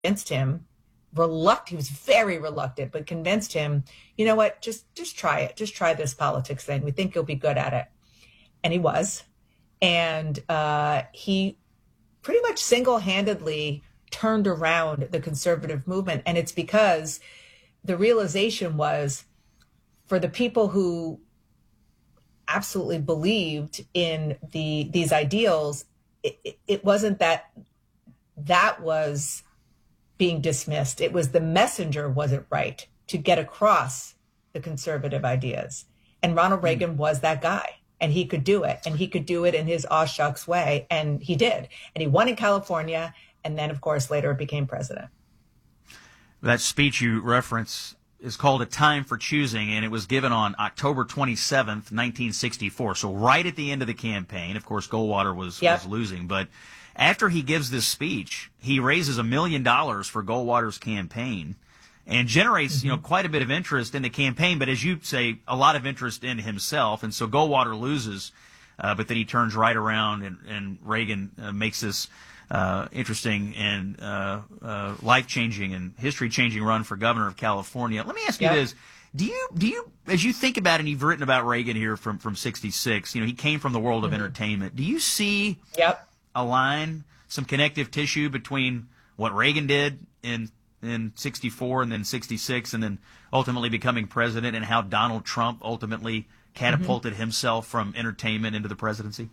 convinced him, he was very reluctant, but convinced him, you know what, just try it. Just try this politics thing. We think you'll be good at it. And he was. And he pretty much single-handedly turned around the conservative movement. And it's because the realization was, for the people who absolutely believed in these ideals, it wasn't that was being dismissed. It was the messenger wasn't right to get across the conservative ideas. And Ronald Reagan was that guy, and he could do it, and he could do it in his aw shucks way. And he did. And he won in California. And then, of course, later became president. That speech you reference is called A Time for Choosing, and it was given on October 27th, 1964. So right at the end of the campaign. Of course, Goldwater was losing. But after he gives this speech, he raises $1 million for Goldwater's campaign and generates, quite a bit of interest in the campaign. But as you say, a lot of interest in himself. And so Goldwater loses, but then he turns right around and Reagan makes this interesting and life-changing and history-changing run for governor of California. Let me ask you this. Do you, as you think about it, and you've written about Reagan here from 66, he came from the world of entertainment. Do you see a line, some connective tissue between what Reagan did in 64 and then 66 and then ultimately becoming president, and how Donald Trump ultimately catapulted himself from entertainment into the presidency?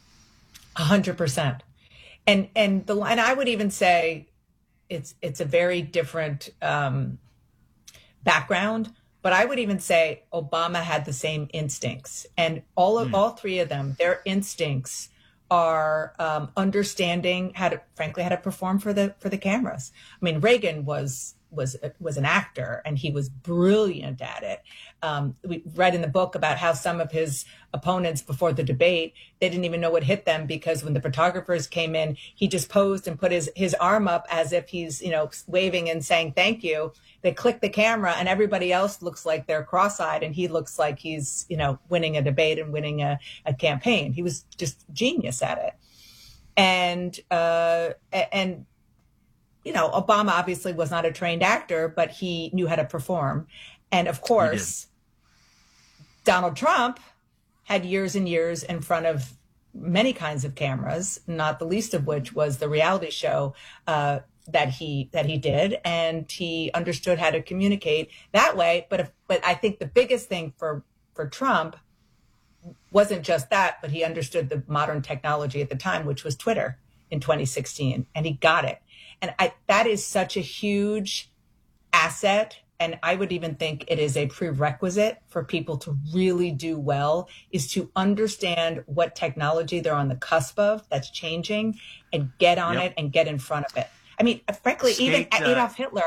100%. And I would even say it's a very different background, but I would even say Obama had the same instincts, and all three of them, their instincts are understanding how to perform for the cameras. I mean, Reagan was an actor, and he was brilliant at it. We read in the book about how some of his opponents before the debate, they didn't even know what hit them, because when the photographers came in, he just posed and put his arm up as if he's, waving and saying thank you. They click the camera and everybody else looks like they're cross-eyed, and he looks like he's, winning a debate and winning a campaign. He was just genius at it. And Obama obviously was not a trained actor, but he knew how to perform. And of course, Donald Trump had years and years in front of many kinds of cameras, not the least of which was the reality show that he did. And he understood how to communicate that way. But I think the biggest thing for Trump wasn't just that, but he understood the modern technology at the time, which was Twitter in 2016, and he got it. And that is such a huge asset. And I would even think it is a prerequisite for people to really do well, is to understand what technology they're on the cusp of that's changing, and get on it and get in front of it. I mean, frankly, even Adolf Hitler.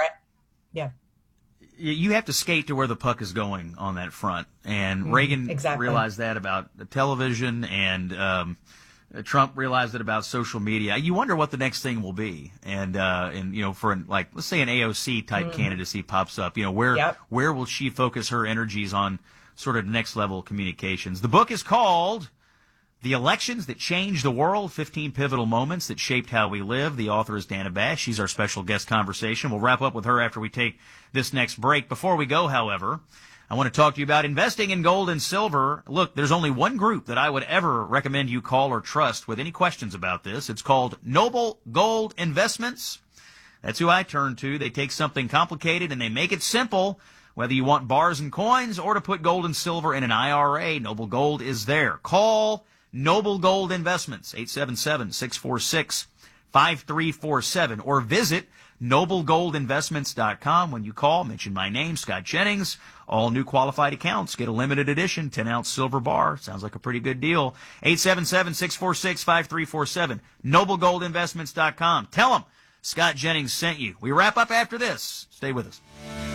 You have to skate to where the puck is going on that front. And Reagan realized that about the television, and Trump realized it about social media. You wonder what the next thing will be. And for let's say an AOC type candidacy pops up, where will she focus her energies on sort of next level communications? The book is called The Elections That Changed the World, 15 Pivotal Moments That Shaped How We Live. The author is Dana Bash. She's our special guest conversation. We'll wrap up with her after we take this next break. Before we go, however, I want to talk to you about investing in gold and silver. Look, there's only one group that I would ever recommend you call or trust with any questions about this. It's called Noble Gold Investments. That's who I turn to. They take something complicated and they make it simple. Whether you want bars and coins or to put gold and silver in an IRA, Noble Gold is there. Call Noble Gold Investments, 877-646-5347, or visit NobleGoldInvestments.com. When you call, mention my name, Scott Jennings. All new qualified accounts get a limited edition 10-ounce silver bar. Sounds like a pretty good deal. 877-646-5347. NobleGoldInvestments.com. Tell them Scott Jennings sent you. We wrap up after this. Stay with us.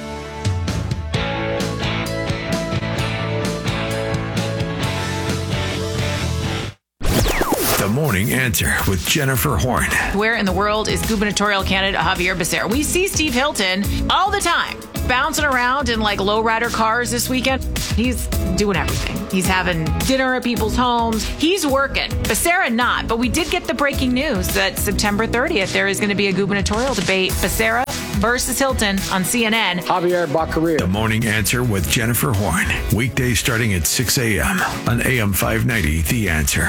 The Morning Answer with Jennifer Horn. Where in the world is gubernatorial candidate Javier Becerra? We see Steve Hilton all the time bouncing around in like lowrider cars this weekend. He's doing everything. He's having dinner at people's homes. He's working. Becerra not. But we did get the breaking news that September 30th, there is going to be a gubernatorial debate. Becerra versus Hilton on CNN. Javier Baccaria. The Morning Answer with Jennifer Horn. Weekdays starting at 6 a.m. on AM 590, The Answer.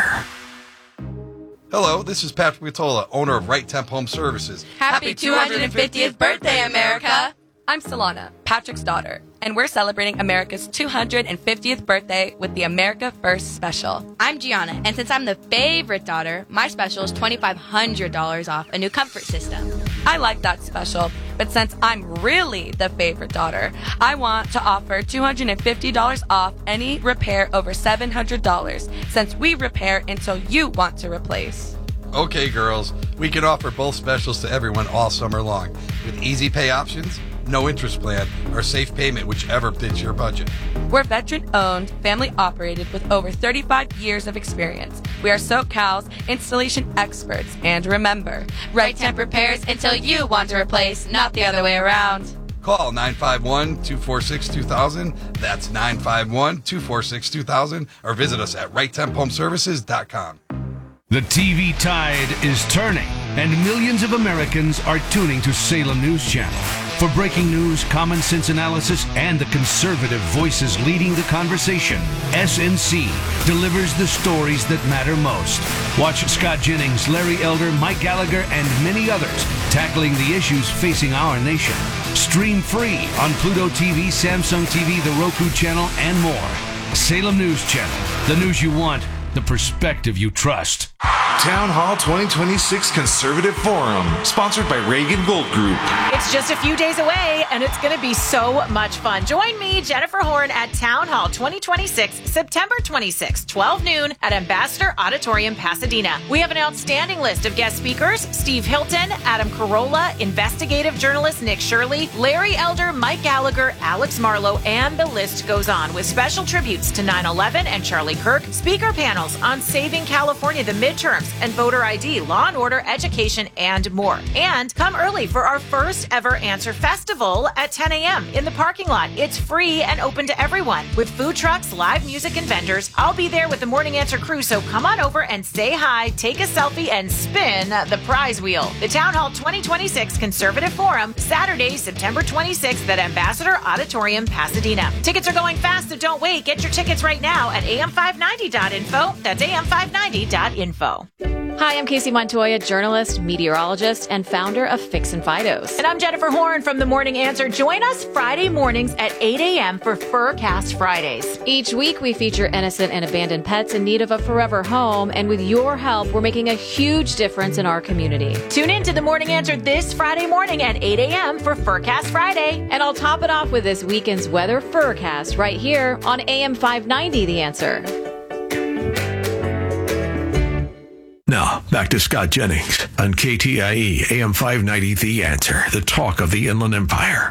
Hello, this is Patrick Vitola, owner of Right Temp Home Services. Happy 250th birthday, America! I'm Solana, Patrick's daughter, and we're celebrating America's 250th birthday with the America First special. I'm Gianna, and since I'm the favorite daughter, my special is $2,500 off a new comfort system. I like that special, but since I'm really the favorite daughter, I want to offer $250 off any repair over $700, since we repair until you want to replace. Okay, girls, we can offer both specials to everyone all summer long, with easy pay options, no interest plan, or safe payment, whichever fits your budget. We're veteran-owned, family-operated with over 35 years of experience. We are SoCal's installation experts. And remember, Right Temp repairs until you want to replace, not the other way around. Call 951-246-2000. That's 951-246-2000. Or visit us at righttemphomeservices.com. The TV tide is turning, and millions of Americans are tuning to Salem News Channel. For breaking news, common sense analysis, and the conservative voices leading the conversation, SNC delivers the stories that matter most. Watch Scott Jennings, Larry Elder, Mike Gallagher, and many others tackling the issues facing our nation. Stream free on Pluto TV, Samsung TV, the Roku channel, and more. Salem News Channel, the news you want, the perspective you trust. Town Hall 2026 Conservative Forum, sponsored by Reagan Gold Group. It's just a few days away, and it's going to be so much fun. Join me, Jennifer Horn, at Town Hall 2026, September 26, 12 noon at Ambassador Auditorium, Pasadena. We have an outstanding list of guest speakers: Steve Hilton, Adam Carolla, investigative journalist Nick Shirley, Larry Elder, Mike Gallagher, Alex Marlowe, and the list goes on, with special tributes to 9/11 and Charlie Kirk, speaker panels on saving California, the midterms, and voter ID, law and order, education, and more. And come early for our first ever Answer Festival at 10 a.m. in the parking lot. It's free and open to everyone, with food trucks, live music, and vendors. I'll be there with the Morning Answer crew, so come on over and say hi, take a selfie, and spin the prize wheel. The Town Hall 2026 Conservative Forum, Saturday, September 26th at Ambassador Auditorium, Pasadena. Tickets are going fast, so don't wait. Get your tickets right now at am590.info. That's am590.info. Hi, I'm Casey Montoya, journalist, meteorologist, and founder of Fix and Fidos. And I'm Jennifer Horn from The Morning Answer. Join us Friday mornings at 8 a.m. for Furcast Fridays. Each week, we feature innocent and abandoned pets in need of a forever home. And with your help, we're making a huge difference in our community. Tune in to The Morning Answer this Friday morning at 8 a.m. for Furcast Friday. And I'll top it off with this weekend's weather Furcast right here on AM 590, The Answer. Now, back to Scott Jennings on KTIE AM 590, The Answer, the talk of the Inland Empire.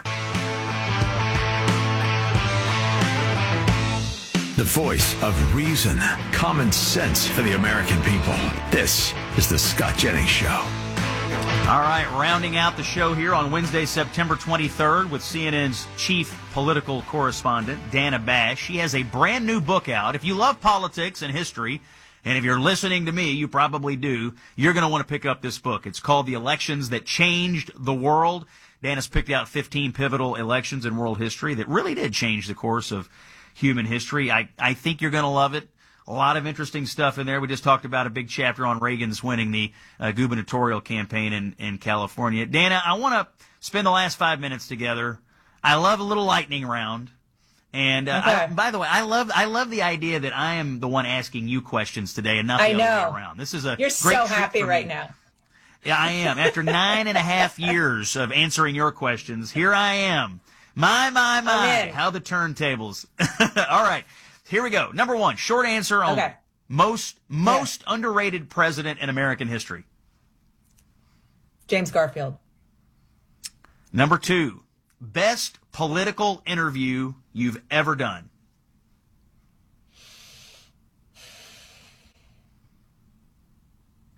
The voice of reason, common sense for the American people. This is the Scott Jennings Show. All right, rounding out the show here on Wednesday, September 23rd with CNN's chief political correspondent, Dana Bash. She has a brand new book out. If you love politics and history, and if you're listening to me, you probably do, you're going to want to pick up this book. It's called The Elections That Changed the World. Dana's picked out 15 pivotal elections in world history that really did change the course of human history. I think you're going to love it. A lot of interesting stuff in there. We just talked about a big chapter on Reagan's winning the gubernatorial campaign in California. Dana, I want to spend the last 5 minutes together. I love a little lightning round. And by the way, I love the idea that I am the one asking you questions today and not the other way around. This is a You're great so happy right now. Yeah, I am. After 9.5 years of answering your questions, here I am. My, how the turntables. All right, here we go. Number one, short answer on most underrated president in American history. James Garfield. Number two, best political interview you've ever done.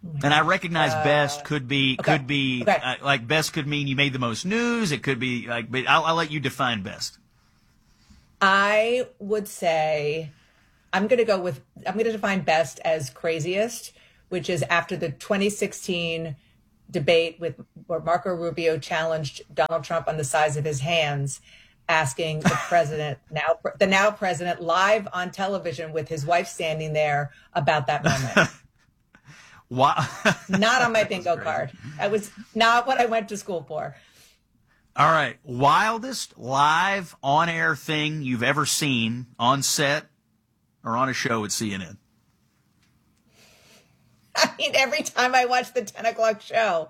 And I recognize best could be like best could mean you made the most news. It could be like, but I'll let you define best. I would say I'm going to define best as craziest, which is after the 2016 debate where Marco Rubio challenged Donald Trump on the size of his hands, asking the president, now president, live on television with his wife standing there about that moment. Wow. Not on my bingo card. That was not what I went to school for. All right. Wildest live on-air thing you've ever seen on set or on a show at CNN? I mean, every time I watch the 10 o'clock show.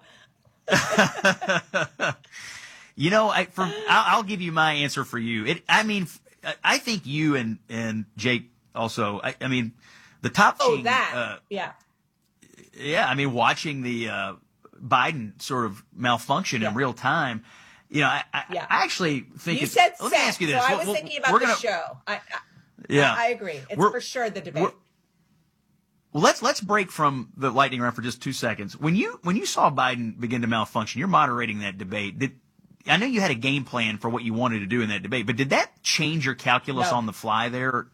You know, I'll give you my answer for you. I think you and Jake also, I mean, the top thing. Oh, that. Yeah. Yeah, I mean, watching the Biden sort of malfunction in real time, you know, I actually think you said let me ask you this. So I was thinking about the show. I agree. It's for sure the debate. Well, let's break from the lightning round for just 2 seconds. When you saw Biden begin to malfunction, you're moderating that debate. I know you had a game plan for what you wanted to do in that debate, but did that change your calculus on the fly there?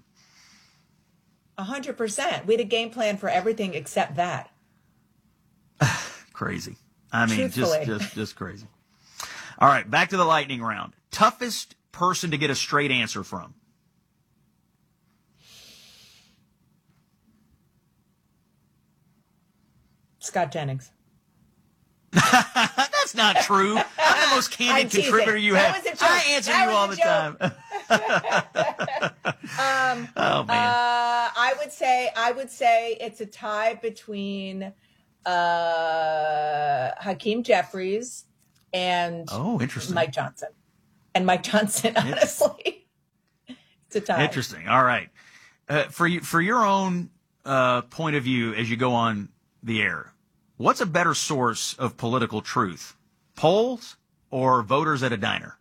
100%. We had a game plan for everything except that. Crazy. I mean, Truthfully. just crazy. All right, back to the lightning round. Toughest person to get a straight answer from? Scott Jennings. That's not true. I'm the most candid contributor you have. I answer you all the time. Oh man. I would say it's a tie between Hakeem Jeffries and Mike Johnson. And Mike Johnson, honestly. It's a tie. Interesting. All right. For your own point of view as you go on the air, what's a better source of political truth? Polls or voters at a diner?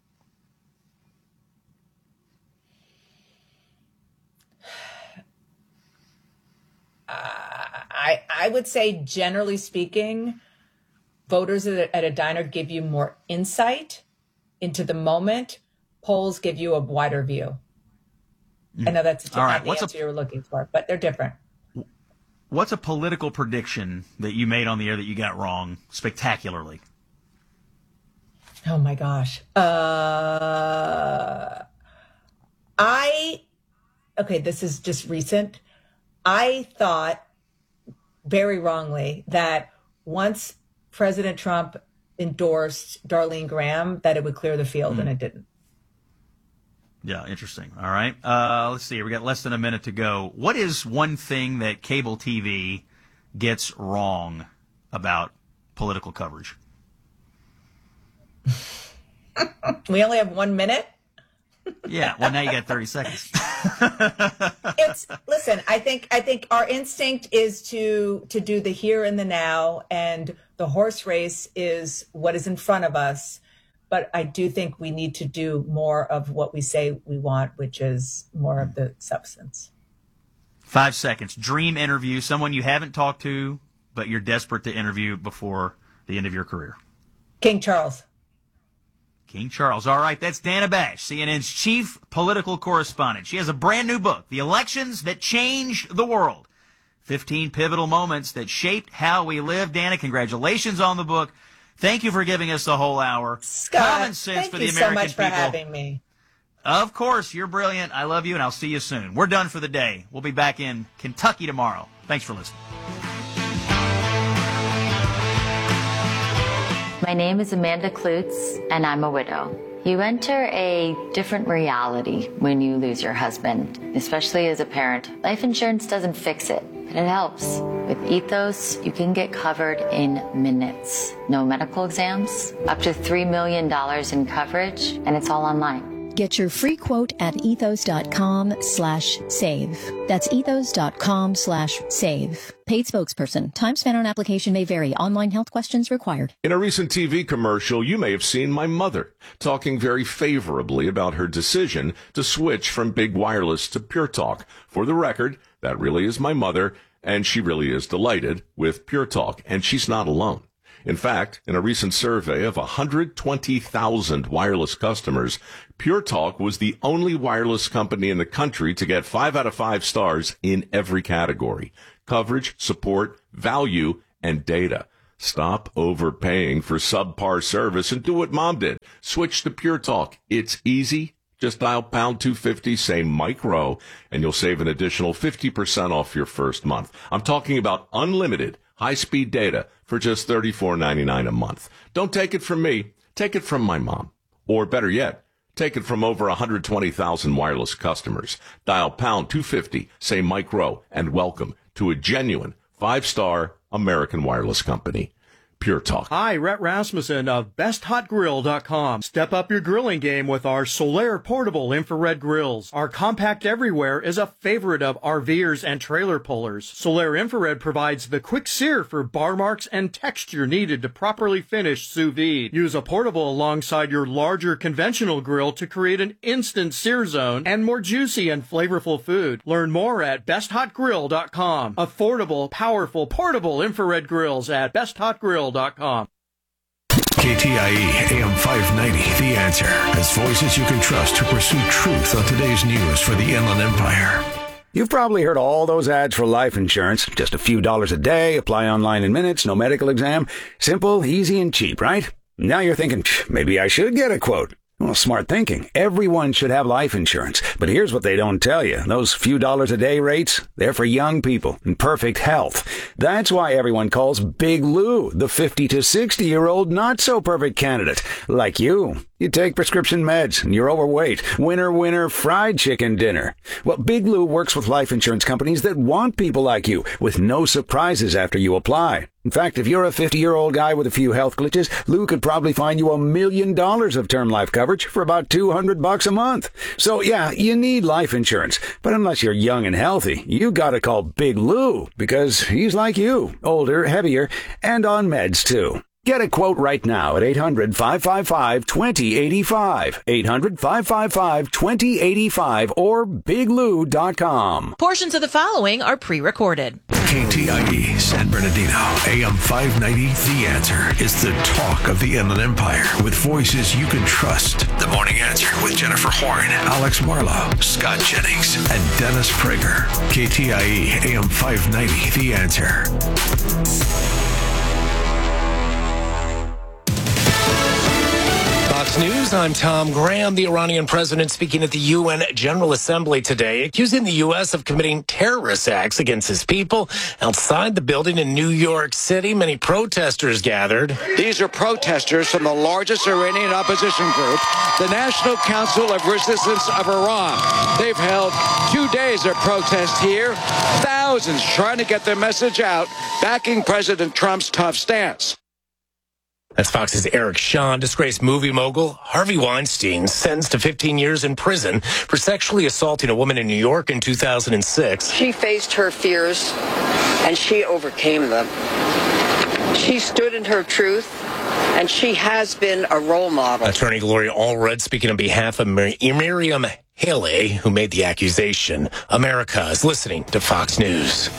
I would say, generally speaking, voters at a diner give you more insight into the moment. Polls give you a wider view. I know that's not the answer you were looking for, but they're different. What's a political prediction that you made on the air that you got wrong spectacularly? Oh my gosh. This is just recent. I thought very wrongly that once President Trump endorsed Darlene Graham, that it would clear the field, and it didn't. Yeah, interesting. All right. Let's see. We got less than a minute to go. What is one thing that cable TV gets wrong about political coverage? We only have 1 minute? Yeah. Well, now you got 30 seconds. Listen, I think our instinct is to do the here and the now, and the horse race is what is in front of us. But I do think we need to do more of what we say we want, which is more of the substance. 5 seconds. Dream interview, someone you haven't talked to, but you're desperate to interview before the end of your career. King Charles. King Charles. All right, that's Dana Bash, CNN's chief political correspondent. She has a brand new book, The Elections That Changed the World. 15 pivotal moments that shaped how we live. Dana, congratulations on the book. Thank you for giving us the whole hour. Scott, common sense for the American people. Thank you so much for having me. Of course, you're brilliant. I love you, and I'll see you soon. We're done for the day. We'll be back in Kentucky tomorrow. Thanks for listening. My name is Amanda Klutz, and I'm a widow. You enter a different reality when you lose your husband, especially as a parent. Life insurance doesn't fix it, but it helps. With Ethos, you can get covered in minutes. No medical exams, up to $3 million in coverage, and it's all online. Get your free quote at ethos.com/save. That's ethos.com/save. Paid spokesperson. Time spent on application may vary. Online health questions required. In a recent TV commercial, you may have seen my mother talking very favorably about her decision to switch from big wireless to Pure Talk. For the record, that really is my mother, And she really is delighted with Pure Talk, and she's not alone. In fact, in a recent survey of 120,000 wireless customers, Pure Talk was the only wireless company in the country to get 5 out of 5 stars in every category: coverage, support, value, and data. Stop overpaying for subpar service and do what Mom did. Switch to Pure Talk. It's easy. Just dial pound 250, say Mike Rowe, and you'll save an additional 50% off your first month. I'm talking about unlimited high-speed data for just $34.99 a month. Don't take it from me. Take it from my mom. Or better yet, take it from over 120,000 wireless customers. Dial pound 250, say Mike Rowe, and welcome to a genuine 5-star American wireless company. Pure Talk. Hi, Rhett Rasmussen of BestHotGrill.com. Step up your grilling game with our Solaire portable infrared grills. Our compact everywhere is a favorite of RVers and trailer pullers. Solaire infrared provides the quick sear for bar marks and texture needed to properly finish sous vide. Use a portable alongside your larger conventional grill to create an instant sear zone and more juicy and flavorful food. Learn more at BestHotGrill.com. Affordable, powerful, portable infrared grills at BestHotGrill.com. KTIE AM 590, The Answer, has voices you can trust to pursue truth on today's news for the Inland Empire. You've probably heard all those ads for life insurance. Just a few dollars a day, apply online in minutes, no medical exam. Simple, easy, and cheap, right? Now you're thinking, maybe I should get a quote. Well, smart thinking. Everyone should have life insurance. But here's what they don't tell you. Those few dollars a day rates, they're for young people in perfect health. That's why everyone calls Big Lou the 50 to 60-year-old not-so-perfect candidate. Like you. You take prescription meds and you're overweight. Winner, winner, fried chicken dinner. Well, Big Lou works with life insurance companies that want people like you with no surprises after you apply. In fact, if you're a 50-year-old guy with a few health glitches, Lou could probably find you $1 million of term life coverage for about $200 a month. So yeah, you need life insurance. But unless you're young and healthy, you gotta call Big Lou because he's like you, older, heavier, and on meds too. Get a quote right now at 800-555-2085, 800-555-2085, or biglou.com. Portions of the following are pre-recorded. KTIE San Bernardino, AM 590, The Answer is the talk of the Inland Empire with voices you can trust. The Morning Answer with Jennifer Horn, Alex Marlowe, Scott Jennings, and Dennis Prager. KTIE AM 590, The Answer. Fox News, I'm Tom Graham. The Iranian president speaking at the UN General Assembly today, accusing the U.S. of committing terrorist acts against his people. Outside the building in New York City, many protesters gathered. These are protesters from the largest Iranian opposition group, the National Council of Resistance of Iran. They've held 2 days of protest here, thousands trying to get their message out, backing President Trump's tough stance. That's Fox's Eric Shawn. Disgraced movie mogul Harvey Weinstein sentenced to 15 years in prison for sexually assaulting a woman in New York in 2006. She faced her fears, and she overcame them. She stood in her truth, and she has been a role model. Attorney Gloria Allred speaking on behalf of Miriam Haley, who made the accusation. America is listening to Fox News.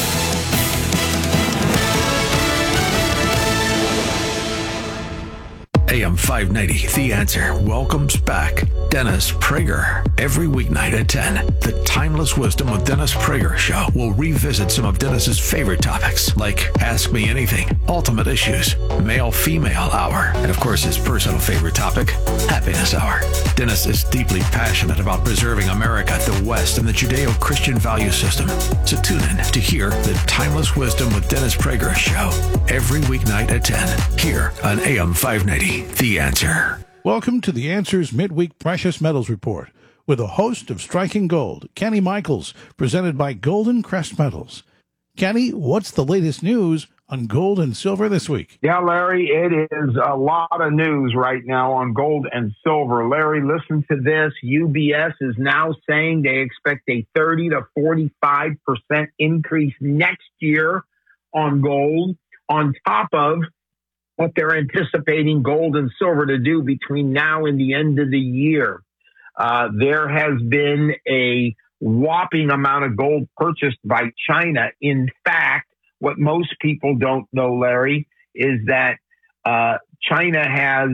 AM 590, The Answer welcomes back Dennis Prager. Every weeknight at 10, the Timeless Wisdom with Dennis Prager show will revisit some of Dennis's favorite topics, like Ask Me Anything, Ultimate Issues, Male-Female Hour, and of course his personal favorite topic, Happiness Hour. Dennis is deeply passionate about preserving America, the West, and the Judeo-Christian value system. So tune in to hear the Timeless Wisdom with Dennis Prager show every weeknight at 10, here on AM 590. The Answer. Welcome to The Answer's Midweek Precious Metals Report with a host of Striking Gold, Kenny Michaels, presented by Golden Crest Metals. Kenny, what's the latest news on gold and silver this week? Yeah, Larry, it is a lot of news right now on gold and silver. Larry, listen to this. UBS is now saying they expect a 30 to 45% increase next year on gold, on top of what they're anticipating gold and silver to do between now and the end of the year. There has been a whopping amount of gold purchased by China. In fact, what most people don't know, Larry, is that China has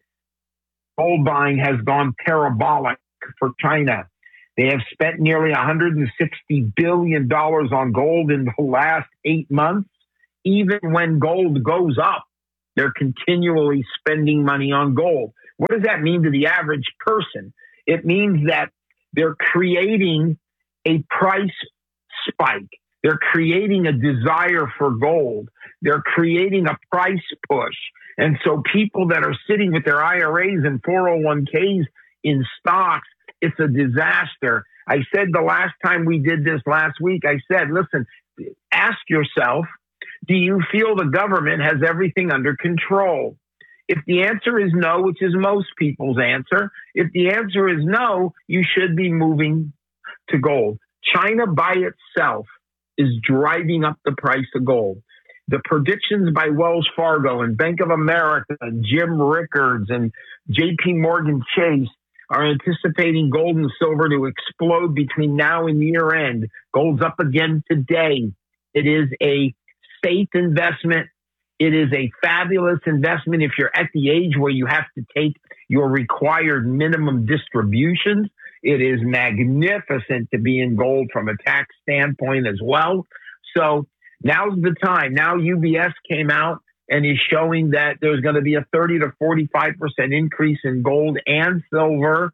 gold buying has gone parabolic for China. They have spent nearly $160 billion on gold in the last 8 months. Even when gold goes up, they're continually spending money on gold. What does that mean to the average person? It means that they're creating a price spike. They're creating a desire for gold. They're creating a price push. And so people that are sitting with their IRAs and 401ks in stocks, it's a disaster. I said the last time we did this last week, I said, listen, ask yourself, do you feel the government has everything under control? If the answer is no, which is most people's answer, if the answer is no, you should be moving to gold. China by itself is driving up the price of gold. The predictions by Wells Fargo and Bank of America and Jim Rickards and JP Morgan Chase are anticipating gold and silver to explode between now and year end. Gold's up again today. It is a safe investment. It is a fabulous investment if you're at the age where you have to take your required minimum distributions. It is magnificent to be in gold from a tax standpoint as well. So now's the time. Now UBS came out and is showing that there's going to be a 30 to 45% increase in gold and silver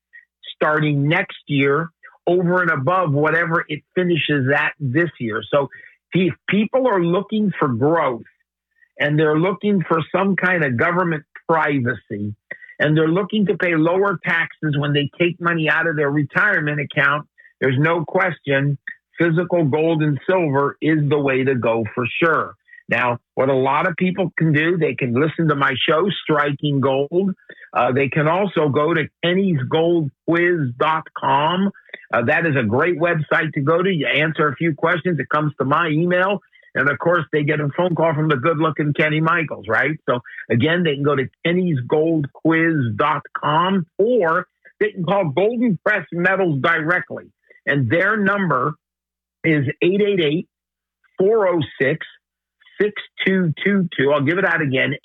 starting next year over and above whatever it finishes at this year. So if people are looking for growth and they're looking for some kind of government privacy and they're looking to pay lower taxes when they take money out of their retirement account, there's no question physical gold and silver is the way to go for sure. Now, what a lot of people can do, they can listen to my show, Striking Gold. They can also go to kennysgoldquiz.com. That is a great website to go to. You answer a few questions. It comes to my email. And, of course, they get a phone call from the good-looking Kenny Michaels, right? So, again, they can go to kennysgoldquiz.com or they can call Golden Crest Metals directly. And their number is 888-406-6222. I'll give it out again,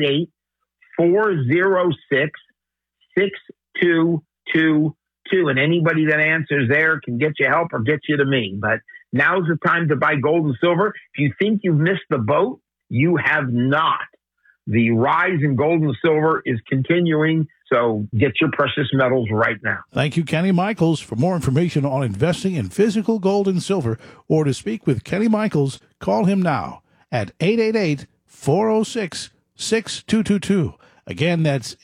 888-406-6222. And anybody that answers there can get you help or get you to me. But now's the time to buy gold and silver. If you think you've missed the boat, you have not. The rise in gold and silver is continuing. So get your precious metals right now. Thank you, Kenny Michaels. For more information on investing in physical gold and silver or to speak with Kenny Michaels, call him now at 888-406-6222. Again, that's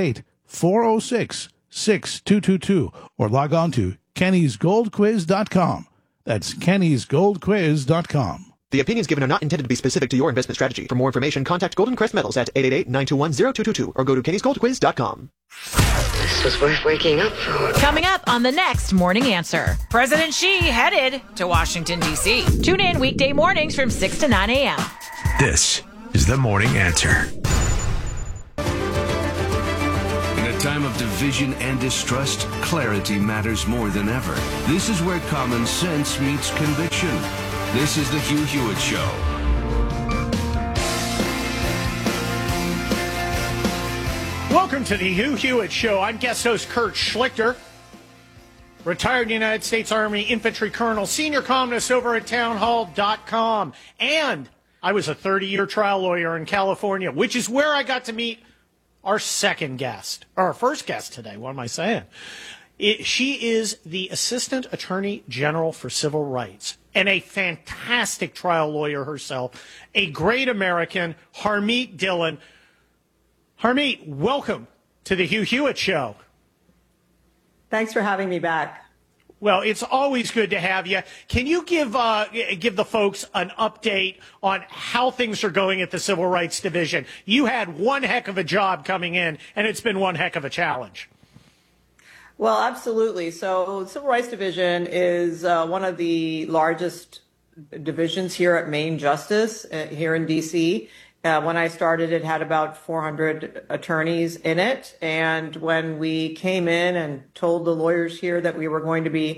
888-406-6222. Or log on to kennysgoldquiz.com. That's kennysgoldquiz.com. The opinions given are not intended to be specific to your investment strategy. For more information, contact Golden Crest Metals at 888-921-0222 or go to kennysgoldquiz.com. This was worth waking up for. Coming up on the next Morning Answer, President Xi headed to Washington, D.C. Tune in weekday mornings from 6 to 9 a.m. This is the Morning Answer. In a time of division and distrust, clarity matters more than ever. This is where common sense meets conviction. This is the Hugh Hewitt Show. Welcome to the Hugh Hewitt Show. I'm guest host Kurt Schlichter, retired United States Army infantry colonel, senior columnist over at townhall.com. And I was a 30-year trial lawyer in California, which is where I got to meet our second guest, or our first guest today. What am I saying? She is the Assistant Attorney General for Civil Rights and a fantastic trial lawyer herself, a great American, Harmeet Dillon. Harmeet, welcome to the Hugh Hewitt Show. Thanks for having me back. Well, it's always good to have you. Can you give the folks an update on how things are going at the Civil Rights Division? You had one heck of a job coming in, and it's been one heck of a challenge. Well, absolutely. So the Civil Rights Division is one of the largest divisions here at Main Justice here in D.C. When I started, it had about 400 attorneys in it. And when we came in and told the lawyers here that we were going to be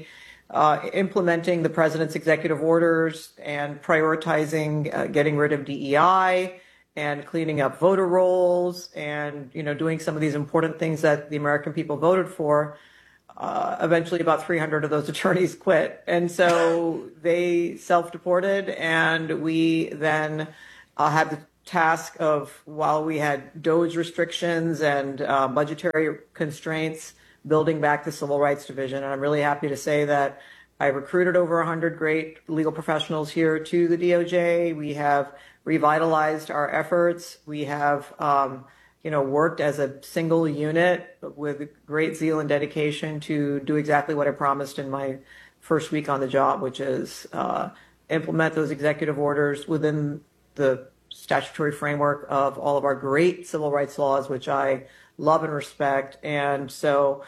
implementing the president's executive orders and prioritizing getting rid of DEI and cleaning up voter rolls and, doing some of these important things that the American people voted for. Eventually about 300 of those attorneys quit. And so they self-deported, and we then had the task of, while we had DOJ restrictions and budgetary constraints, building back the Civil Rights Division. And I'm really happy to say that I recruited over 100 great legal professionals here to the DOJ. We have revitalized our efforts. We have, worked as a single unit with great zeal and dedication to do exactly what I promised in my first week on the job, which is implement those executive orders within the statutory framework of all of our great civil rights laws, which I love and respect. And so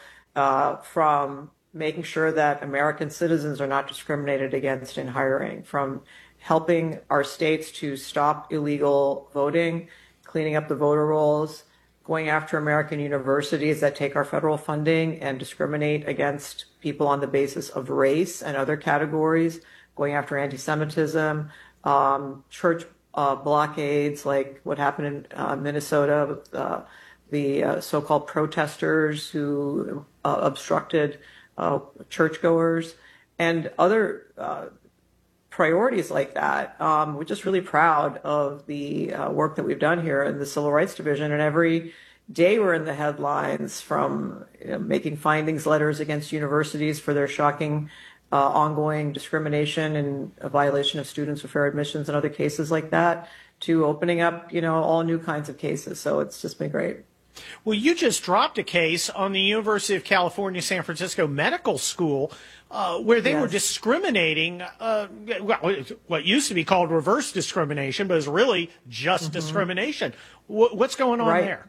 from making sure that American citizens are not discriminated against in hiring, from helping our states to stop illegal voting, cleaning up the voter rolls, going after American universities that take our federal funding and discriminate against people on the basis of race and other categories, going after anti-Semitism, church blockades like what happened in Minnesota with the so-called protesters who obstructed churchgoers, and other priorities like that. We're just really proud of the work that we've done here in the Civil Rights Division, and every day we're in the headlines from making findings letters against universities for their shocking ongoing discrimination and a violation of students with fair admissions and other cases like that, to opening up, all new kinds of cases. So it's just been great. Well, you just dropped a case on the University of California, San Francisco Medical School where they were discriminating, what used to be called reverse discrimination, but is really just discrimination. What's going on there?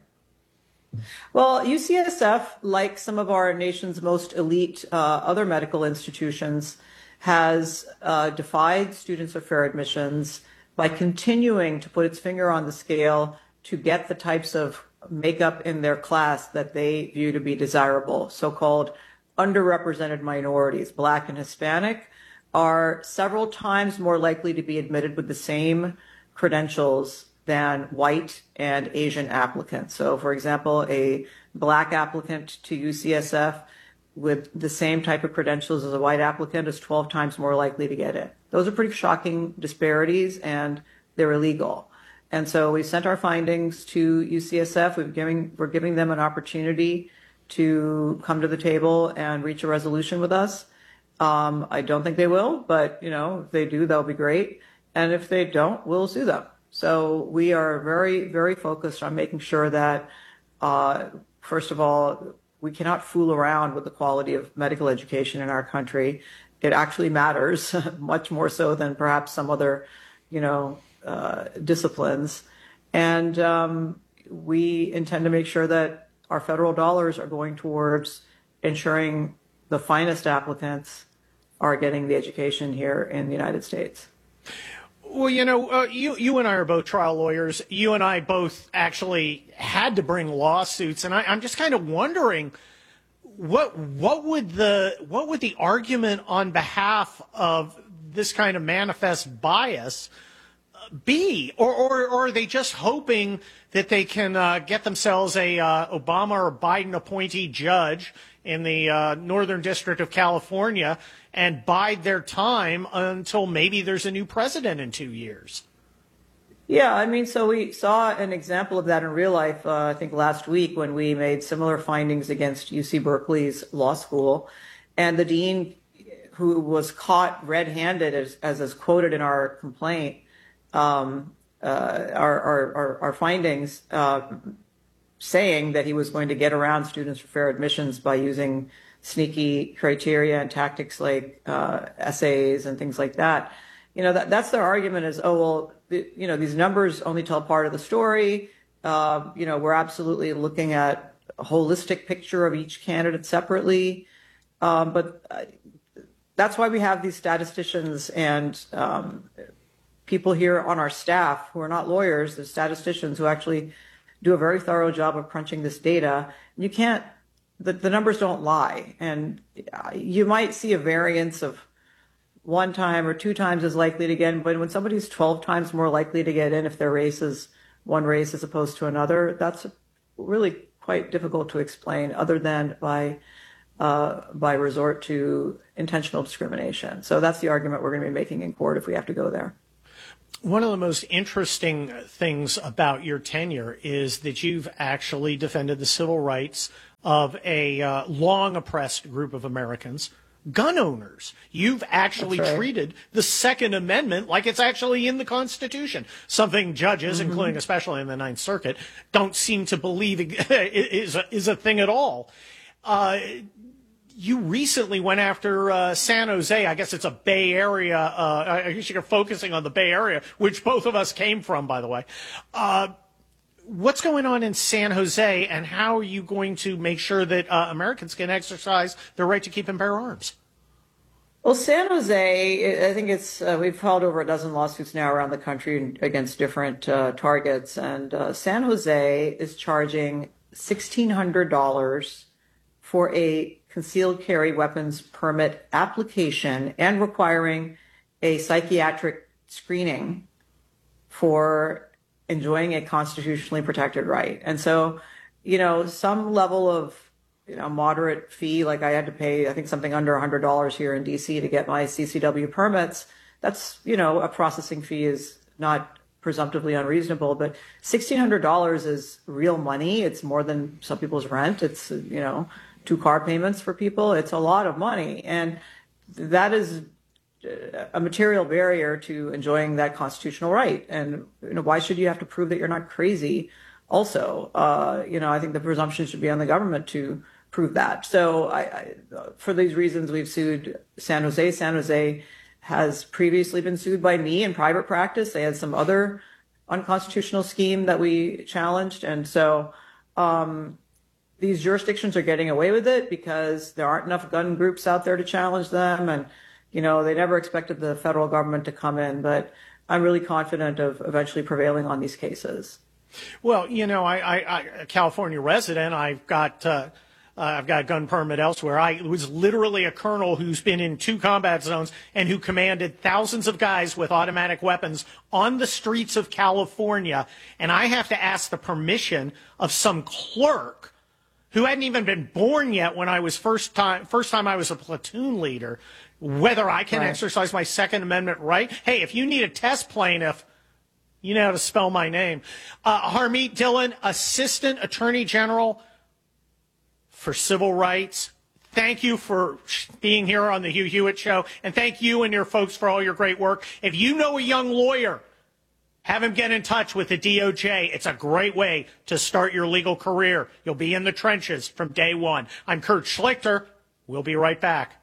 Well, UCSF, like some of our nation's most elite other medical institutions, has defied students of fair admissions by continuing to put its finger on the scale to get the types of makeup in their class that they view to be desirable. So-called underrepresented minorities, Black and Hispanic, are several times more likely to be admitted with the same credentials than white and Asian applicants. So, for example, a Black applicant to UCSF with the same type of credentials as a white applicant is 12 times more likely to get it. Those are pretty shocking disparities, and they're illegal. And so we sent our findings to UCSF. We're giving them an opportunity to come to the table and reach a resolution with us. I don't think they will, but if they do, that'll be great. And if they don't, we'll sue them. So we are very, very focused on making sure that, first of all, we cannot fool around with the quality of medical education in our country. It actually matters much more so than perhaps some other, disciplines. And we intend to make sure that our federal dollars are going towards ensuring the finest applicants are getting the education here in the United States. Well, you and I are both trial lawyers. You and I both actually had to bring lawsuits, and I'm just kind of wondering what would the argument on behalf of this kind of manifest bias be, or are they just hoping that they can get themselves a Obama or Biden appointee judge in the Northern District of California and bide their time until maybe there's a new president in 2 years? Yeah, so we saw an example of that in real life, I think last week, when we made similar findings against UC Berkeley's law school. And the dean, who was caught red-handed, as is quoted in our complaint, our findings, saying that he was going to get around students for fair admissions by using sneaky criteria and tactics like essays and things like that. That's their argument is, these numbers only tell part of the story. We're absolutely looking at a holistic picture of each candidate separately. But that's why we have these statisticians and people here on our staff who are not lawyers, they're statisticians who actually do a very thorough job of crunching this data. You can't the numbers don't lie. And you might see a variance of 1 time or 2 times as likely to get in, but when somebody's 12 times more likely to get in if their race is one race as opposed to another, that's really quite difficult to explain other than by resort to intentional discrimination. So that's the argument we're going to be making in court if we have to go there. One of the most interesting things about your tenure is that you've actually defended the civil rights of a long oppressed group of Americans, gun owners. You've actually treated the Second Amendment like it's actually in the Constitution, something judges, including especially in the Ninth Circuit, don't seem to believe is a thing at all. You recently went after San Jose. I guess it's a Bay Area. I guess you're focusing on the Bay Area, which both of us came from, by the way. What's going on in San Jose, and how are you going to make sure that Americans can exercise their right to keep and bear arms? Well, San Jose, I think it's we've filed over a dozen lawsuits now around the country against different targets, and San Jose is charging $1,600 for a concealed carry weapons permit application and requiring a psychiatric screening for enjoying a constitutionally protected right. And so, some level of, moderate fee, like I had to pay, I think something under $100 here in DC to get my CCW permits. That's, a processing fee is not presumptively unreasonable, but $1,600 is real money. It's more than some people's rent. It's, 2 car payments for people. It's a lot of money. And that is a material barrier to enjoying that constitutional right. And, why should you have to prove that you're not crazy? Also, I think the presumption should be on the government to prove that. So for these reasons, we've sued San Jose. San Jose has previously been sued by me in private practice. They had some other unconstitutional scheme that we challenged. And so, these jurisdictions are getting away with it because there aren't enough gun groups out there to challenge them. And, they never expected the federal government to come in. But I'm really confident of eventually prevailing on these cases. Well, I a California resident, I've got a gun permit elsewhere. I was literally a colonel who's been in 2 combat zones and who commanded thousands of guys with automatic weapons on the streets of California. And I have to ask the permission of some clerk who hadn't even been born yet when I was first time I was a platoon leader, whether I can exercise my Second Amendment right. Hey, if you need a test plaintiff, you know how to spell my name. Harmeet Dillon, Assistant Attorney General for Civil Rights. Thank you for being here on the Hugh Hewitt Show, and thank you and your folks for all your great work. If you know a young lawyer, have him get in touch with the DOJ. It's a great way to start your legal career. You'll be in the trenches from day one. I'm Kurt Schlichter. We'll be right back.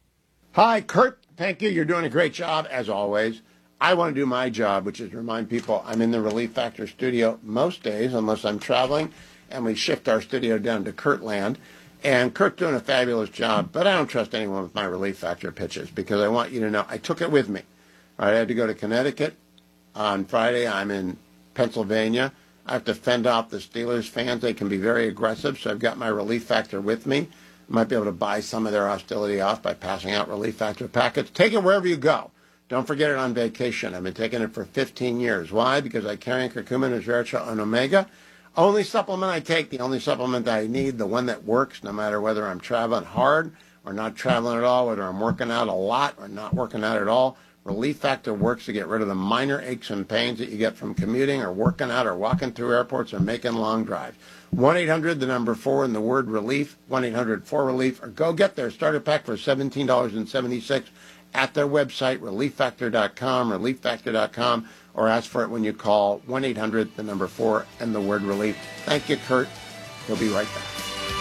Hi, Kurt. Thank you. You're doing a great job, as always. I want to do my job, which is to remind people I'm in the Relief Factor studio most days, unless I'm traveling, and we shift our studio down to Kurtland. And Kurt's doing a fabulous job, but I don't trust anyone with my Relief Factor pitches because I want you to know I took it with me. All right, I had to go to Connecticut. On Friday, I'm in Pennsylvania. I have to fend off the Steelers fans. They can be very aggressive, so I've got my Relief Factor with me. I might be able to buy some of their hostility off by passing out Relief Factor packets. Take it wherever you go. Don't forget it on vacation. I've been taking it for 15 years. Why? Because I carry curcumin, resveratrol, and omega. Only supplement I take, the only supplement I need, the one that works no matter whether I'm traveling hard or not traveling at all, whether I'm working out a lot or not working out at all. Relief Factor works to get rid of the minor aches and pains that you get from commuting or working out or walking through airports or making long drives. 1-800, the number 4, and the word relief, 1-800-4RELIEF, or go get their starter pack for $17.76 at their website, relieffactor.com, relieffactor.com, or ask for it when you call 1-800, the number 4, and the word relief. Thank you, Kurt. He'll be right back.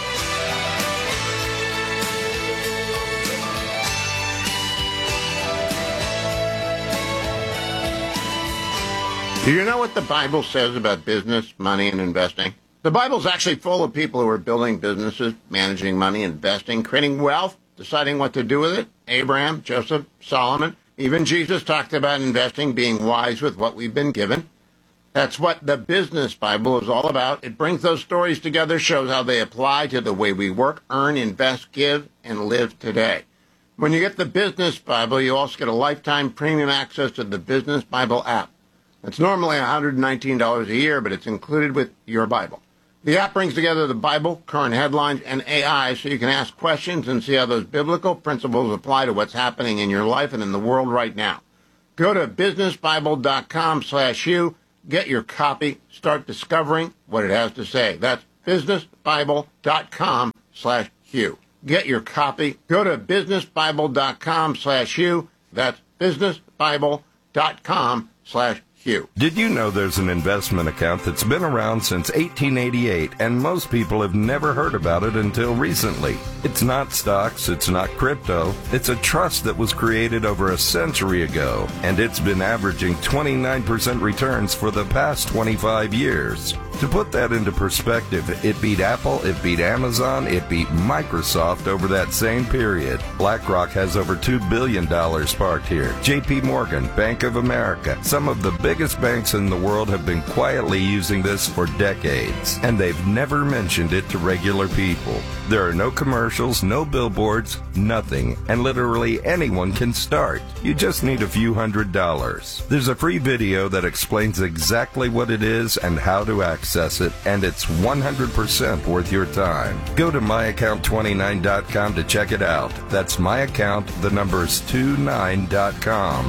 Do you know what the Bible says about business, money, and investing? The Bible's actually full of people who are building businesses, managing money, investing, creating wealth, deciding what to do with it. Abraham, Joseph, Solomon, even Jesus talked about investing, being wise with what we've been given. That's what the Business Bible is all about. It brings those stories together, shows how they apply to the way we work, earn, invest, give, and live today. When you get the Business Bible, you also get a lifetime premium access to the Business Bible app. It's normally $119 a year, but it's included with your Bible. The app brings together the Bible, current headlines, and AI so you can ask questions and see how those biblical principles apply to what's happening in your life and in the world right now. Go to businessbible.com/you. Get your copy. Start discovering what it has to say. That's businessbible.com/you. Get your copy. Go to businessbible.com/you. That's businessbible.com/you. Did you know there's an investment account that's been around since 1888 and most people have never heard about it until recently? It's not stocks, it's not crypto, it's a trust that was created over a century ago, and it's been averaging 29% returns for the past 25 years. To put that into perspective, it beat Apple, it beat Amazon, it beat Microsoft over that same period. BlackRock has over $2 billion parked here. JP Morgan, Bank of America, some of the biggest banks in the world have been quietly using this for decades, and they've never mentioned it to regular people. There are no commercials, no billboards, nothing, and literally anyone can start. You just need a few $100s. There's a free video that explains exactly what it is and how to access it, and it's 100% worth your time. Go to myaccount29.com to check it out. That's myaccount, the numbers 29.com.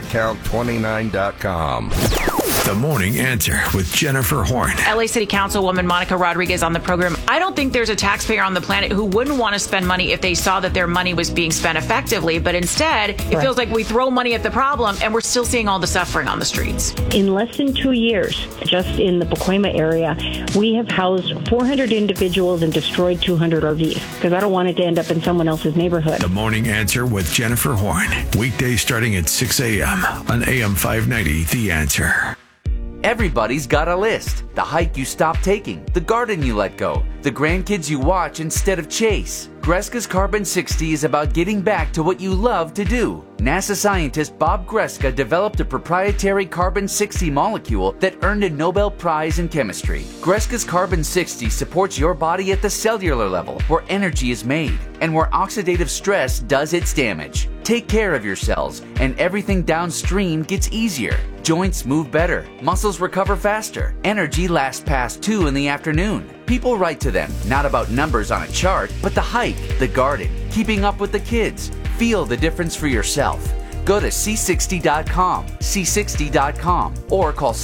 myaccount29.com. The Morning Answer with Jennifer Horn. LA City Councilwoman Monica Rodriguez on the program. I don't think there's a taxpayer on the planet who wouldn't want to spend money if they saw that their money was being spent effectively. But instead, it feels like we throw money at the problem and we're still seeing all the suffering on the streets. In less than 2 years, just in the Pacoima area, we have housed 400 individuals and destroyed 200 RVs because I don't want it to end up in someone else's neighborhood. The Morning Answer with Jennifer Horn. Weekdays starting at 6 a.m. on AM 590, The Answer. Everybody's got a list. The hike you stop taking, the garden you let go, the grandkids you watch instead of chase. Greska's Carbon 60 is about getting back to what you love to do. NASA scientist Bob Greska developed a proprietary Carbon 60 molecule that earned a Nobel Prize in chemistry. Greska's Carbon 60 supports your body at the cellular level, where energy is made, and where oxidative stress does its damage. Take care of your cells, and everything downstream gets easier. Joints move better, muscles recover faster, energy lasts past 2 in the afternoon. People write to them, not about numbers on a chart, but the hike, the garden, keeping up with the kids. Feel the difference for yourself. Go to C60.com, C60.com, or call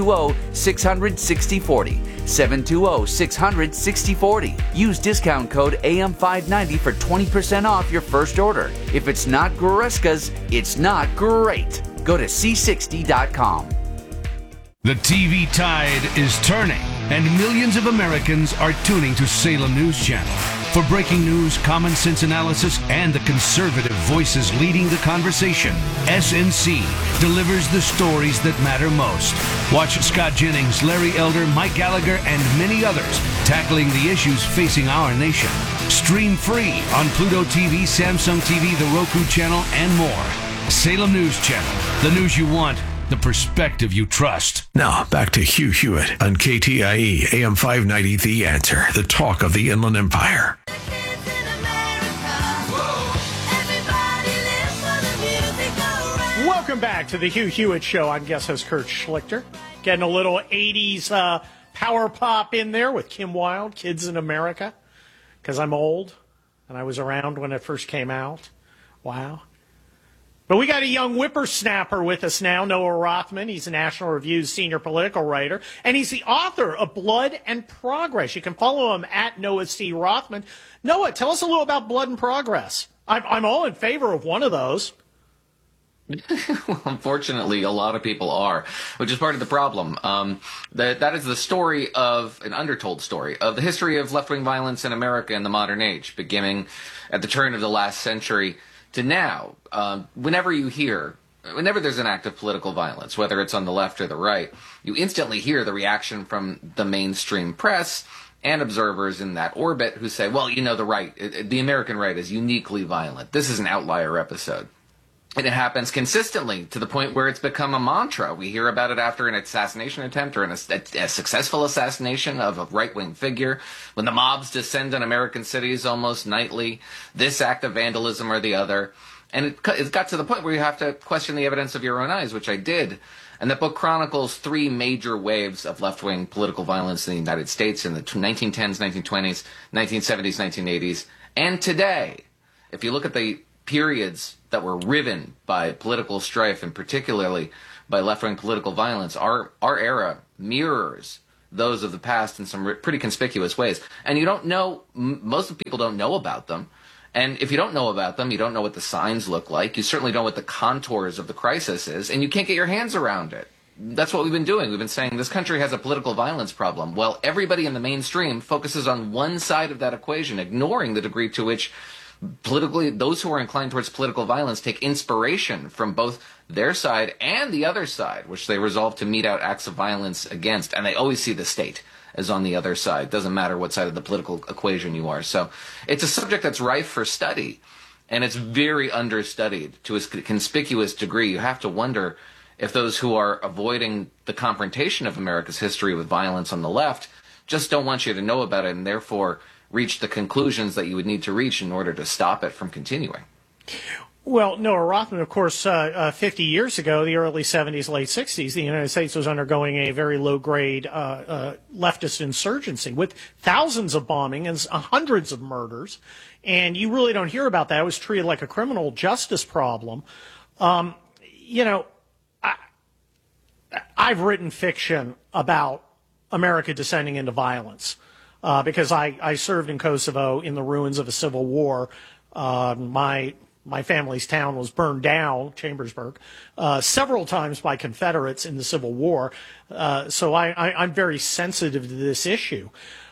720-600-6040. 720-600-6040. Use discount code AM590 for 20% off your first order. If it's not Greska's, it's not great. Go to C60.com. The TV tide is turning, and millions of Americans are tuning to Salem News Channel. For breaking news, common sense analysis, and the conservative voices leading the conversation, SNC delivers the stories that matter most. Watch Scott Jennings, Larry Elder, Mike Gallagher, and many others tackling the issues facing our nation. Stream free on Pluto TV, Samsung TV, the Roku channel, and more. Salem News Channel, the news you want, the perspective you trust. Now, back to Hugh Hewitt on KTIE AM 590, The Answer, the talk of the Inland Empire. Welcome back to the Hugh Hewitt Show. I'm guest host Kurt Schlichter. Getting a little 80s power pop in there with Kim Wilde, Kids in America, because I'm old and I was around when it first came out. Wow. But we got a young whippersnapper with us now, Noah Rothman. He's a National Review's senior political writer, and he's the author of Blood and Progress. You can follow him at Noah C. Rothman. Noah, tell us a little about Blood and Progress. I'm all in favor of one of those. Well, unfortunately, a lot of people are, which is part of the problem. That is the story of an undertold story of the history of left-wing violence in America in the modern age, beginning at the turn of the last century to now. Whenever there's an act of political violence, whether it's on the left or the right, you instantly hear the reaction from the mainstream press and observers in that orbit who say, well, the right, the American right is uniquely violent. This is an outlier episode. And it happens consistently to the point where it's become a mantra. We hear about it after an assassination attempt or a successful assassination of a right-wing figure. When the mobs descend on American cities almost nightly, this act of vandalism or the other. And it got to the point where you have to question the evidence of your own eyes, which I did. And the book chronicles three major waves of left-wing political violence in the United States in the 1910s, 1920s, 1970s, 1980s, and today. If you look at the periods that were riven by political strife and particularly by left-wing political violence, our era mirrors those of the past in some pretty conspicuous ways. And you don't know, most people don't know about them. And if you don't know about them, you don't know what the signs look like. You certainly don't know what the contours of the crisis is, and you can't get your hands around it. That's what we've been doing. We've been saying this country has a political violence problem. Well, everybody in the mainstream focuses on one side of that equation, ignoring the degree to which politically, those who are inclined towards political violence take inspiration from both their side and the other side, which they resolve to mete out acts of violence against. And they always see the state as on the other side. Doesn't matter what side of the political equation you are. So it's a subject that's rife for study, and it's very understudied to a conspicuous degree. You have to wonder if those who are avoiding the confrontation of America's history with violence on the left just don't want you to know about it and therefore reach the conclusions that you would need to reach in order to stop it from continuing. Well, Noah Rothman, of course, 50 years ago, the early 70s, late 60s, the United States was undergoing a very low-grade leftist insurgency with thousands of bombings and hundreds of murders. And you really don't hear about that. It was treated like a criminal justice problem. You know, I've written fiction about America descending into violence because I served in Kosovo in the ruins of a civil war. My family's town was burned down, Chambersburg, several times by Confederates in the Civil War. So I'm very sensitive to this issue.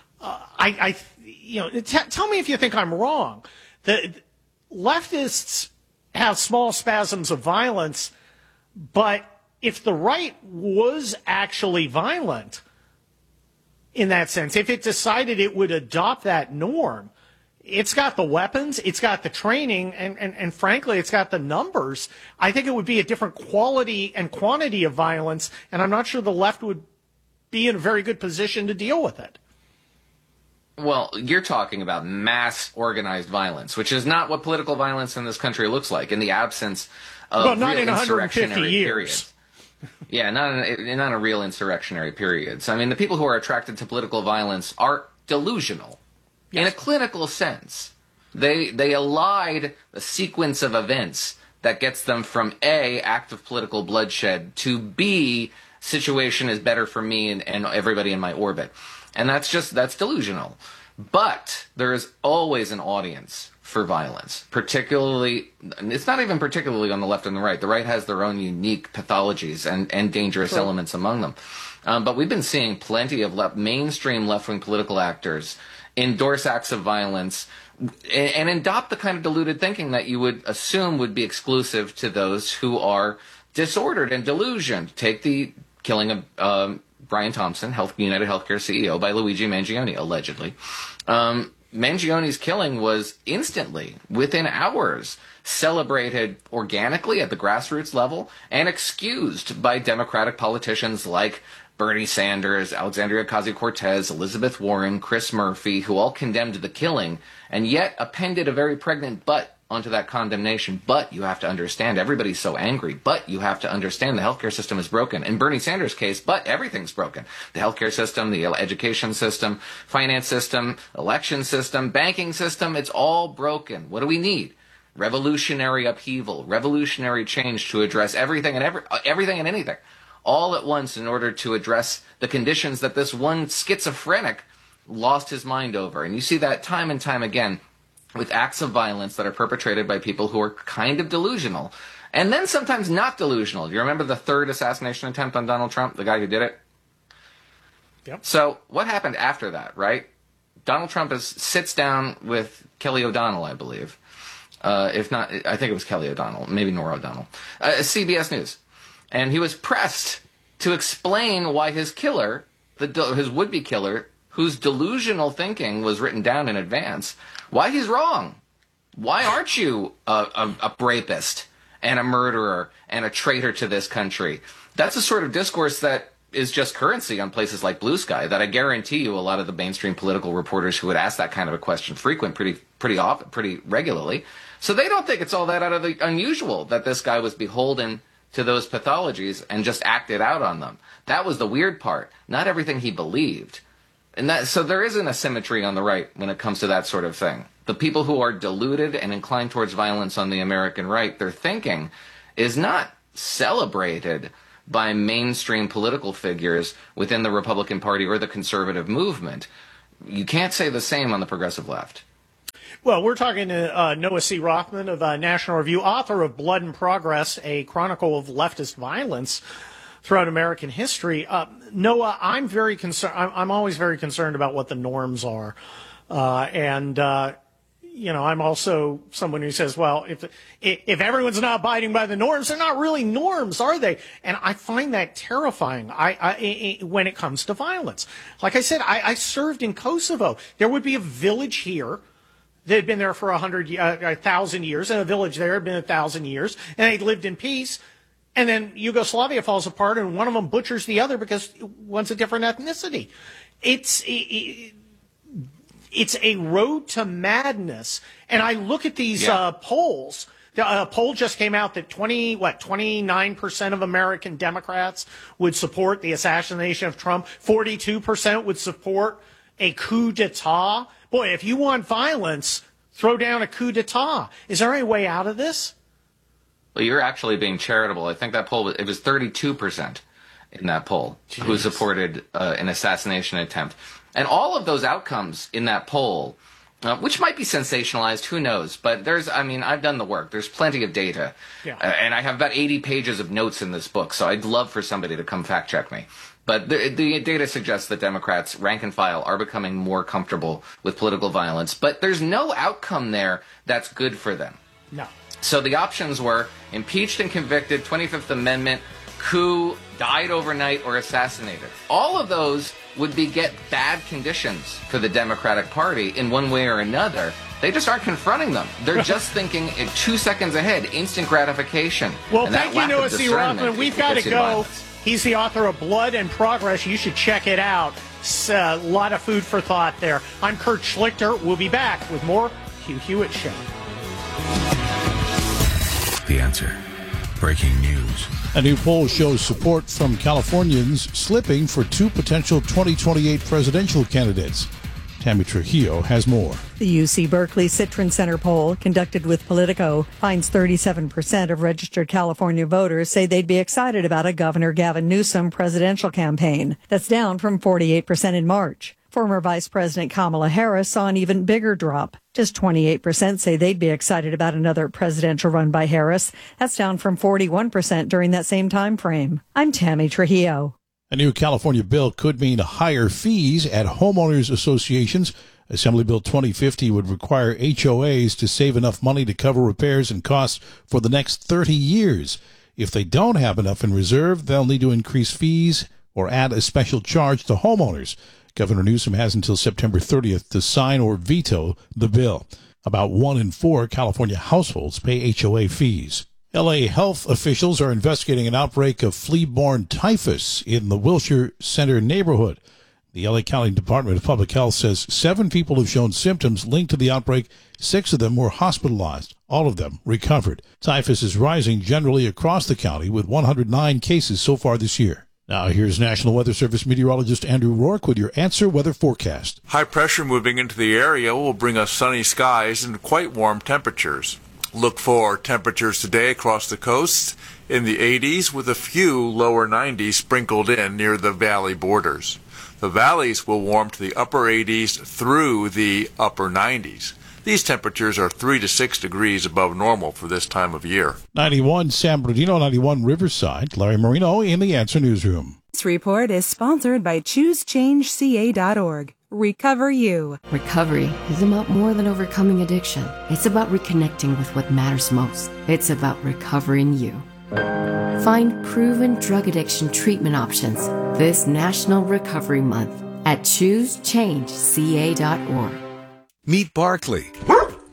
Tell me if you think I'm wrong. The leftists have small spasms of violence, but if the right was actually violent in that sense, if it decided it would adopt that norm, it's got the weapons, it's got the training, and frankly, it's got the numbers. I think it would be a different quality and quantity of violence, and I'm not sure the left would be in a very good position to deal with it. Well, you're talking about mass organized violence, which is not what political violence in this country looks like in the absence of not real in 150 insurrectionary years. periods. Yeah, not a real insurrectionary period. So, I mean, the people who are attracted to political violence are delusional. Yes. In a clinical sense. They allied a sequence of events that gets them from A, act of political bloodshed, to B, situation is better for me and everybody in my orbit. And that's delusional. But there is always an audience for violence, particularly, it's not even particularly on the left and the right. The right has their own unique pathologies and dangerous elements among them. But we've been seeing plenty of mainstream left-wing political actors endorse acts of violence and adopt the kind of deluded thinking that you would assume would be exclusive to those who are disordered and delusioned. Take the killing of Brian Thompson, United Healthcare CEO, by Luigi Mangione, allegedly. Mangione's killing was instantly, within hours, celebrated organically at the grassroots level and excused by Democratic politicians like Bernie Sanders, Alexandria Ocasio-Cortez, Elizabeth Warren, Chris Murphy, who all condemned the killing and yet appended a very pregnant but onto that condemnation. But you have to understand, everybody's so angry, but you have to understand the healthcare system is broken. In Bernie Sanders' case, but everything's broken. The healthcare system, the education system, finance system, election system, banking system, it's all broken. What do we need? Revolutionary upheaval, revolutionary change to address everything and anything all at once in order to address the conditions that this one schizophrenic lost his mind over. And you see that time and time again with acts of violence that are perpetrated by people who are kind of delusional, and then sometimes not delusional. Do you remember the third assassination attempt on Donald Trump, the guy who did it? Yep. So what happened after that, right? Donald Trump sits down with Kelly O'Donnell, I believe. If not, I think it was Kelly O'Donnell, maybe Norah O'Donnell, CBS News. And he was pressed to explain why his killer, his would-be killer, whose delusional thinking was written down in advance, why he's wrong. Why aren't you a rapist? and a murderer and a traitor to this country. That's a sort of discourse that is just currency on places like Blue Sky that I guarantee you a lot of the mainstream political reporters who would ask that kind of a question pretty often, pretty regularly. So they don't think it's all that out of the unusual that this guy was beholden to those pathologies and just acted out on them. That was the weird part. Not everything he believed. So there is an asymmetry on the right when it comes to that sort of thing. The people who are deluded and inclined towards violence on the American right, their thinking is not celebrated by mainstream political figures within the Republican Party or the conservative movement. You can't say the same on the progressive left. Well, we're talking to Noah C. Rothman of National Review, author of Blood and Progress, a chronicle of leftist violence throughout American history. Noah, I'm very concerned. I'm always very concerned about what the norms are. I'm also someone who says, well, if everyone's not abiding by the norms, they're not really norms, are they? And I find that terrifying when it comes to violence. Like I said, I served in Kosovo. There would be a village here that had been there for 1,000 years, and a village there had been 1,000 years, and they'd lived in peace. And then Yugoslavia falls apart, and one of them butchers the other because one's a different ethnicity. It's a road to madness. And I look at these polls. A poll just came out that 29% of American Democrats would support the assassination of Trump. 42% would support a coup d'etat. Boy, if you want violence, throw down a coup d'etat. Is there any way out of this? Well, you're actually being charitable. I think that poll, it was 32% in that poll who supported an assassination attempt. And all of those outcomes in that poll, which might be sensationalized, who knows? But I've done the work. There's plenty of data. Yeah. And I have about 80 pages of notes in this book, so I'd love for somebody to come fact check me. But the data suggests that Democrats, rank and file, are becoming more comfortable with political violence. But there's no outcome there that's good for them. No. So the options were impeached and convicted, 25th Amendment, coup, died overnight, or assassinated. All of those would beget bad conditions for the Democratic Party in one way or another. They just aren't confronting them. They're just thinking in 2 seconds ahead, instant gratification. Well, thank you, Noah C. Rothman. We've got to go. He's the author of Blood and Progress. You should check it out. It's a lot of food for thought there. I'm Kurt Schlichter. We'll be back with more Hugh Hewitt Show. The Answer. Breaking news. A new poll shows support from Californians slipping for two potential 2028 presidential candidates. Tammy Trujillo has more. The UC Berkeley Citron Center poll, conducted with Politico, finds 37% of registered California voters say they'd be excited about a Governor Gavin Newsom presidential campaign. That's down from 48% in March. Former Vice President Kamala Harris saw an even bigger drop. Just 28% say they'd be excited about another presidential run by Harris. That's down from 41% during that same time frame. I'm Tammy Trujillo. A new California bill could mean higher fees at homeowners associations. Assembly Bill 2050 would require HOAs to save enough money to cover repairs and costs for the next 30 years. If they don't have enough in reserve, they'll need to increase fees or add a special charge to homeowners. Governor Newsom has until September 30th to sign or veto the bill. About 1 in 4 California households pay HOA fees. L.A. health officials are investigating an outbreak of flea-borne typhus in the Wilshire Center neighborhood. The L.A. County Department of Public Health says 7 people have shown symptoms linked to the outbreak. 6 of them were hospitalized. All of them recovered. Typhus is rising generally across the county with 109 cases so far this year. Now here's National Weather Service meteorologist Andrew Rourke with your Answer Weather forecast. High pressure moving into the area will bring us sunny skies and quite warm temperatures. Look for temperatures today across the coast in the 80s with a few lower 90s sprinkled in near the valley borders. The valleys will warm to the upper 80s through the upper 90s. These temperatures are 3 to 6 degrees above normal for this time of year. 91 San Bernardino, 91 Riverside. Larry Marino in the Answer Newsroom. This report is sponsored by ChooseChangeCA.org. Recover You. Recovery is about more than overcoming addiction. It's about reconnecting with what matters most. It's about recovering you. Find proven drug addiction treatment options this National Recovery Month at ChooseChangeCA.org. Meet Barkley,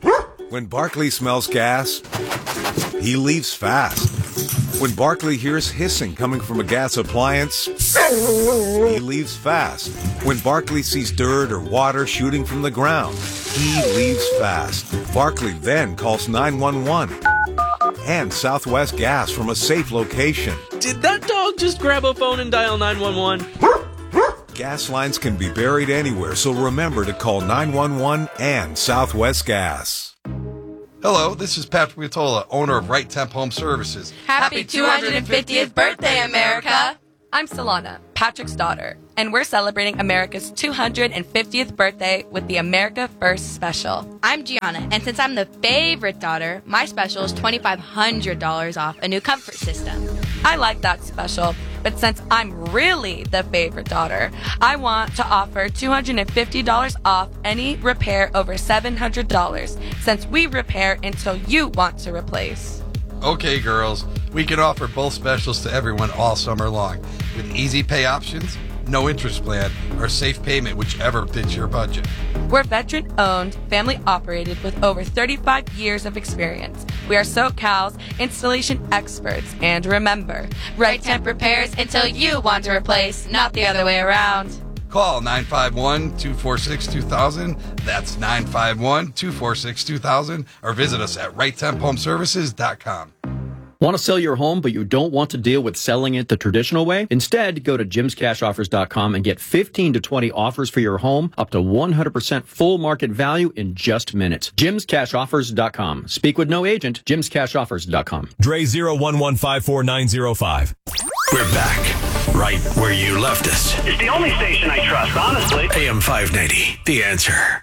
When Barkley smells gas, he leaves fast. When Barkley hears hissing coming from a gas appliance, he leaves fast. When Barkley sees dirt or water shooting from the ground, he leaves fast. Barkley then calls 911 and Southwest Gas from a safe location. Did that dog just grab a phone and dial 911? Gas lines can be buried anywhere, so remember to call 911 and Southwest Gas. Hello, this is Patrick Vitola, owner of Right Temp Home Services. Happy 250th birthday, America! I'm Solana, Patrick's daughter, and we're celebrating America's 250th birthday with the America First Special. I'm Gianna, and since I'm the favorite daughter, my special is $2,500 off a new comfort system. I like that special, but since I'm really the favorite daughter, I want to offer $250 off any repair over $700, since we repair until you want to replace. Okay, girls, we can offer both specials to everyone all summer long, with easy pay options, no interest plan, or safe payment, whichever fits your budget. We're veteran-owned, family-operated with over 35 years of experience. We are SoCal's installation experts, and remember, Right Temp repairs until you want to replace, not the other way around. Call 951-246-2000, that's 951-246-2000, or visit us at RightTempHomeservices.com. Want to sell your home, but you don't want to deal with selling it the traditional way? Instead, go to jimscashoffers.com and get 15 to 20 offers for your home, up to 100% full market value in just minutes. jimscashoffers.com. Speak with no agent, jimscashoffers.com. Dre 0115495. We're back, right where you left us. It's the only station I trust, honestly. AM 590, The Answer.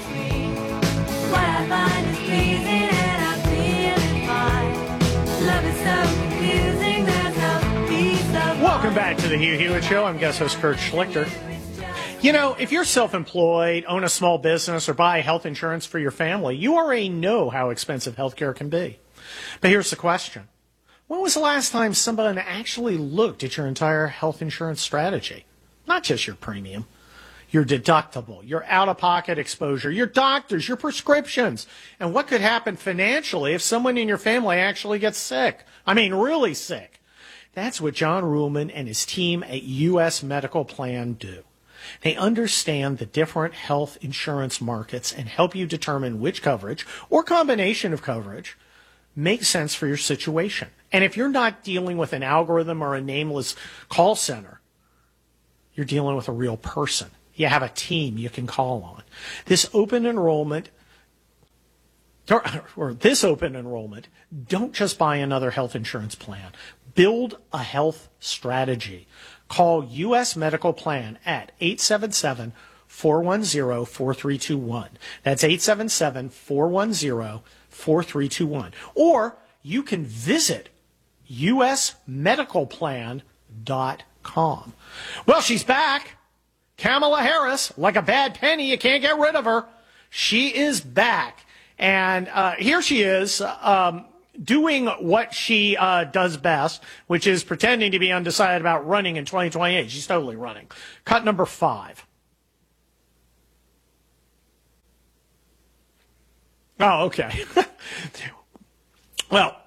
Welcome back to the Hugh Hewitt Show. I'm guest host Kurt Schlichter. You know, if you're self-employed, own a small business, or buy health insurance for your family, you already know how expensive healthcare can be. But here's the question. When was the last time somebody actually looked at your entire health insurance strategy? Not just your premium, your deductible, your out-of-pocket exposure, your doctors, your prescriptions, and what could happen financially if someone in your family actually gets sick. I mean, really sick. That's what John Ruhlman and his team at U.S. Medical Plan do. They understand the different health insurance markets and help you determine which coverage or combination of coverage makes sense for your situation. And if you're not dealing with an algorithm or a nameless call center, you're dealing with a real person. You have a team you can call on. This open enrollment, don't just buy another health insurance plan. Build a health strategy. Call U.S. Medical Plan at 877-410-4321. That's 877-410-4321. Or you can visit usmedicalplan.com. Well, she's back. Kamala Harris, like a bad penny, you can't get rid of her. She is back. And here she is, doing what she does best, which is pretending to be undecided about running in 2028. She's totally running. Cut number 5. Oh, okay. Well,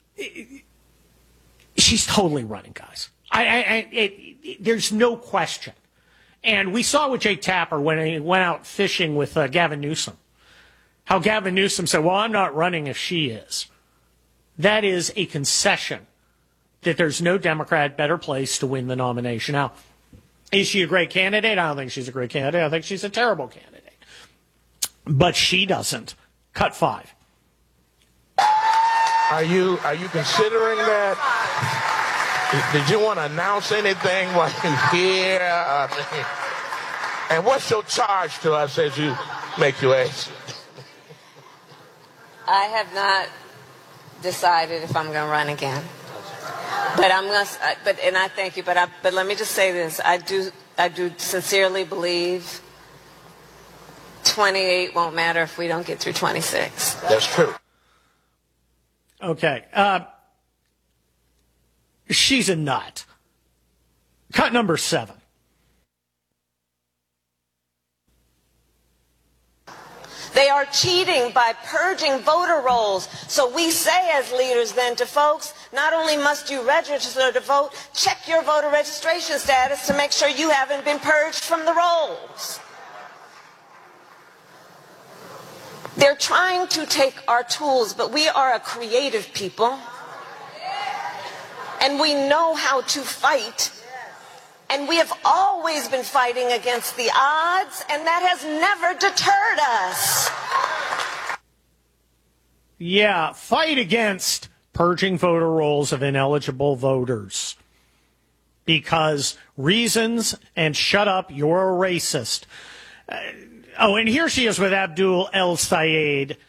she's totally running, guys. There's no question. And we saw with Jake Tapper when he went out fishing with Gavin Newsom, how Gavin Newsom said, well, I'm not running if she is. That is a concession that there's no Democrat better place to win the nomination. Now, is she a great candidate? I don't think she's a great candidate. I think she's a terrible candidate. But she doesn't. Cut 5. Are you considering that? Did you want to announce anything while you're here? And what's your charge to us as you make your exit? I have not decided if I'm going to run again, but I'm going to. And I thank you. But let me just say this: I do sincerely believe 28 won't matter if we don't get through 26. That's true. Okay, she's a nut. Cut number 7. They are cheating by purging voter rolls. So we say as leaders then to folks, not only must you register to vote, check your voter registration status to make sure you haven't been purged from the rolls. They're trying to take our tools, but we are a creative people. And we know how to fight. And we have always been fighting against the odds, and that has never deterred us. Yeah, fight against purging voter rolls of ineligible voters. Because reasons and shut up, you're a racist. And here she is with Abdul El Sayed,